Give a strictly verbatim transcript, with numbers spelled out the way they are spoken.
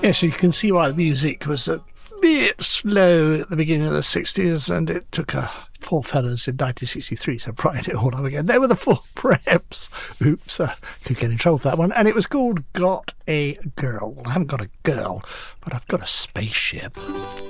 Yes, you can see why the music was a bit slow at the beginning of the sixties, and it took uh, four fellas in nineteen sixty-three to brighten it all up again. They were the Four Preps. Oops, uh, could get in trouble for that one. And it was called Got a Girl. Well, I haven't got a girl, but I've got a spaceship.